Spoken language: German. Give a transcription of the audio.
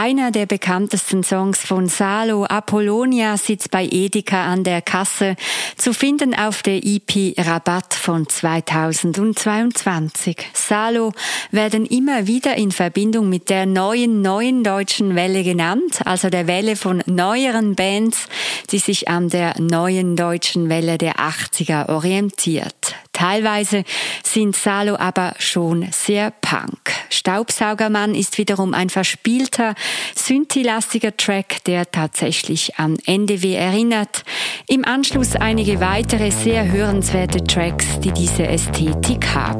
Einer der bekanntesten Songs von Salo, Apollonia, sitzt bei Edeka an der Kasse, zu finden auf der EP Rabatt von 2022. Salo werden immer wieder in Verbindung mit der neuen deutschen Welle genannt, also der Welle von neueren Bands, die sich an der neuen deutschen Welle der 80er orientiert. Teilweise sind Salo aber schon sehr Punk. Staubsaugermann ist wiederum ein verspielter, synthi-lastiger Track, der tatsächlich an NDW erinnert. Im Anschluss einige weitere sehr hörenswerte Tracks, die diese Ästhetik haben.